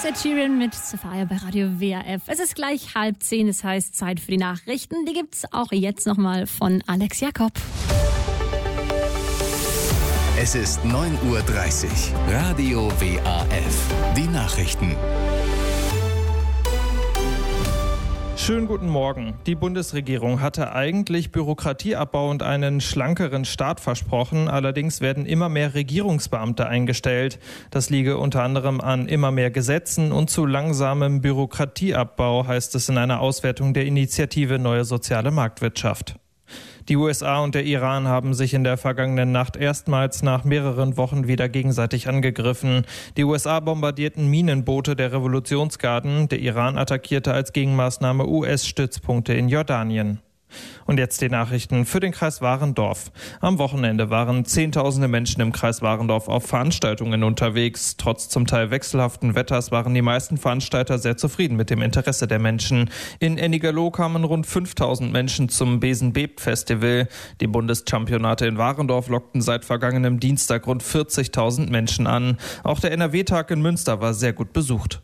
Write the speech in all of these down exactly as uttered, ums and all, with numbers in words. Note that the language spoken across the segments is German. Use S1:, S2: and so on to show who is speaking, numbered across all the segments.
S1: ist Ed Sheeran mit Sophia bei Radio W R F. Es ist gleich halb zehn, das heißt Zeit für die Nachrichten. Die gibt's auch jetzt nochmal von Alex Jakob.
S2: Es ist neun Uhr dreißig. Radio W A F. Die Nachrichten.
S3: Schönen guten Morgen. Die Bundesregierung hatte eigentlich Bürokratieabbau und einen schlankeren Staat versprochen. Allerdings werden immer mehr Regierungsbeamte eingestellt. Das liege unter anderem an immer mehr Gesetzen und zu langsamem Bürokratieabbau, heißt es in einer Auswertung der Initiative Neue Soziale Marktwirtschaft. Die U S A und der Iran haben sich in der vergangenen Nacht erstmals nach mehreren Wochen wieder gegenseitig angegriffen. Die U S A bombardierten Minenboote der Revolutionsgarden. Der Iran attackierte als Gegenmaßnahme U S-Stützpunkte in Jordanien. Und jetzt die Nachrichten für den Kreis Warendorf. Am Wochenende waren Zehntausende Menschen im Kreis Warendorf auf Veranstaltungen unterwegs. Trotz zum Teil wechselhaften Wetters waren die meisten Veranstalter sehr zufrieden mit dem Interesse der Menschen. In Ennigerloh kamen rund fünftausend Menschen zum Besen-Bebt-Festival. Die Bundeschampionate in Warendorf lockten seit vergangenem Dienstag rund vierzigtausend Menschen an. Auch der N R W-Tag in Münster war sehr gut besucht.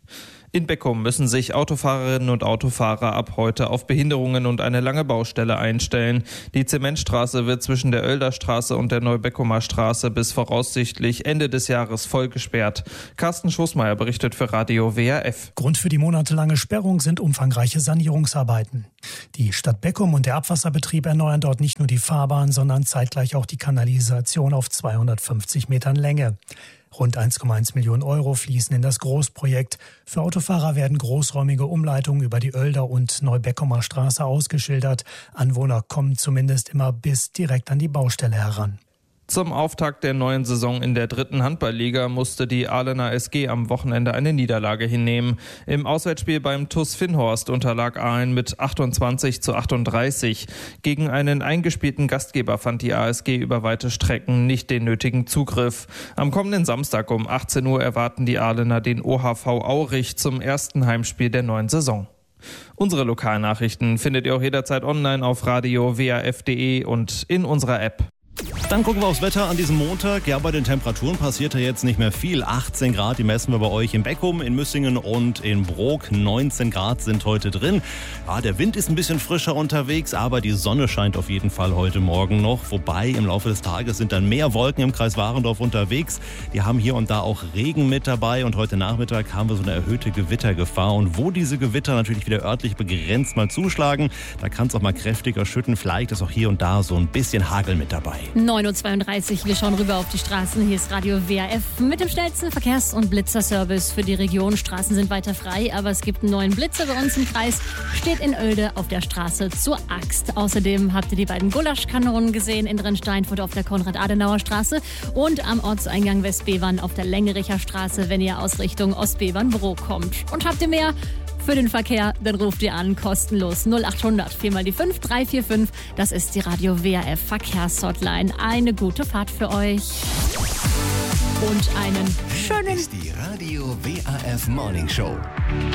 S3: In Beckum müssen sich Autofahrerinnen und Autofahrer ab heute auf Behinderungen und eine lange Baustelle einstellen. Die Zementstraße wird zwischen der Oelderstraße und der Neubeckumer Straße bis voraussichtlich Ende des Jahres voll gesperrt. Carsten Schoßmeier berichtet für Radio W R F.
S4: Grund für die monatelange Sperrung sind umfangreiche Sanierungsarbeiten. Die Stadt Beckum und der Abwasserbetrieb erneuern dort nicht nur die Fahrbahn, sondern zeitgleich auch die Kanalisation auf zweihundertfünfzig Metern Länge. Rund eins Komma eins Millionen Euro fließen in das Großprojekt. Für Autofahrer werden großräumige Umleitungen über die Oelder- und Neubeckumer Straße ausgeschildert. Anwohner kommen zumindest immer bis direkt an die Baustelle heran.
S3: Zum Auftakt der neuen Saison in der dritten Handballliga musste die Ahlener S G am Wochenende eine Niederlage hinnehmen. Im Auswärtsspiel beim T U S Finnhorst unterlag Aalen mit achtundzwanzig zu achtunddreißig. Gegen einen eingespielten Gastgeber fand die A S G über weite Strecken nicht den nötigen Zugriff. Am kommenden Samstag um achtzehn Uhr erwarten die Ahlener den O H V Aurich zum ersten Heimspiel der neuen Saison. Unsere Lokalnachrichten findet ihr auch jederzeit online auf radio w a f punkt d e und in unserer App.
S5: Dann gucken wir aufs Wetter an diesem Montag. Ja, bei den Temperaturen passiert ja jetzt nicht mehr viel. achtzehn Grad, die messen wir bei euch in Beckum, in Müssingen und in Brok. neunzehn Grad sind heute drin. Ja, der Wind ist ein bisschen frischer unterwegs, aber die Sonne scheint auf jeden Fall heute Morgen noch. Wobei im Laufe des Tages sind dann mehr Wolken im Kreis Warendorf unterwegs. Die haben hier und da auch Regen mit dabei und heute Nachmittag haben wir so eine erhöhte Gewittergefahr. Und wo diese Gewitter natürlich wieder örtlich begrenzt mal zuschlagen, da kann es auch mal kräftiger schütten. Vielleicht ist auch hier und da so ein bisschen Hagel mit dabei.
S1: neun Uhr zweiunddreißig, wir schauen rüber auf die Straßen. Hier ist Radio W R F mit dem schnellsten Verkehrs- und Blitzerservice für die Region. Straßen sind weiter frei, aber es gibt einen neuen Blitzer bei uns im Kreis. Steht in Oelde auf der Straße zur Axt. Außerdem habt ihr die beiden Gulaschkanonen gesehen in Drensteinfurt auf der Konrad-Adenauer-Straße und am Ortseingang Westbevern auf der Längericher Straße, wenn ihr aus Richtung Ostbevern-Bro kommt. Und habt ihr mehr für den Verkehr, dann ruft ihr an, kostenlos null acht hundert vier mal die fünf drei vier fünf. Das ist die Radio W R F Verkehrshotline. Eine gute Fahrt für euch. Und einen schönen...
S2: Ist die Radio W A F Morning Show.